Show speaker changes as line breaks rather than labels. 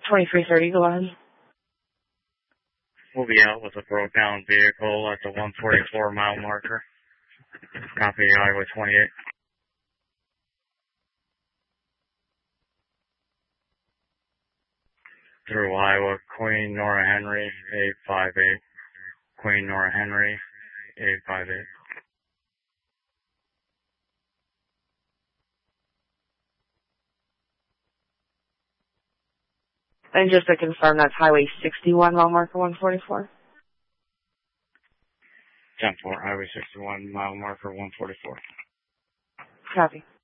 2330, go ahead.
We'll be out with a broke down vehicle at the 144 mile marker. Copy Highway 28. Through Iowa, Queen Nora Henry, 858. Queen Nora Henry, 858.
And just to confirm, that's Highway 61, mile marker 144?
10-4, Highway 61, mile marker 144.
Copy.